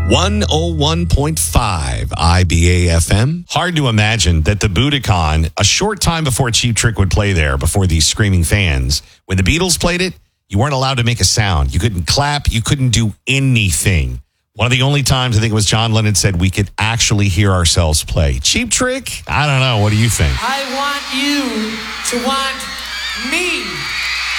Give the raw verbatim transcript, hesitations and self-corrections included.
one oh one point five I B A F M. Hard to imagine that the Budokan, a short time before Cheap Trick would play there, before these screaming fans, when the Beatles played it, you weren't allowed to make a sound. You couldn't clap. You couldn't do anything. One of the only times I think it was John Lennon said we could actually hear ourselves play. Cheap Trick? I don't know. What do you think? I want you to want me.